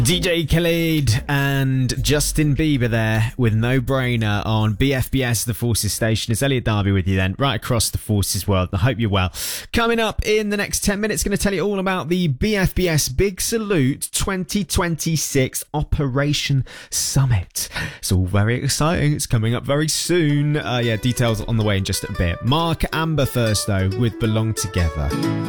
DJ Khaled and Justin Bieber there with No Brainer on BFBS, the Forces station. It's Elliot Darby with you then, right across the Forces world. I hope you're well. Coming up in the next 10 minutes, going to tell you all about the BFBS Big Salute 2026 Operation Summit. It's all very exciting. It's coming up very soon. Details on the way in just a bit. Mark Amber first though with Belong Together.